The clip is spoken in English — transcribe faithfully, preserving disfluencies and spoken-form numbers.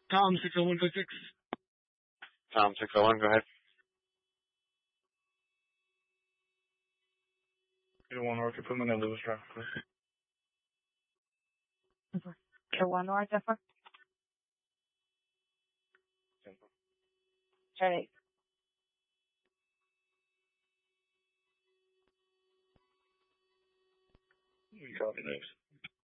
Tom, six oh one five six. Tom, six oh one, go ahead. eight oh one North, put me in Lewis traffic, please. eight oh one North, Zephyr. Turn eight. You copy, next.